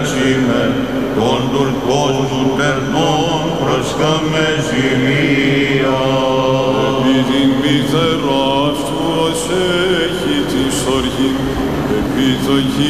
εξήμε, των κόσμου τερνών προσκάμε ζημία. Επί την μηδεράς του ως έχει τη οργή, επί το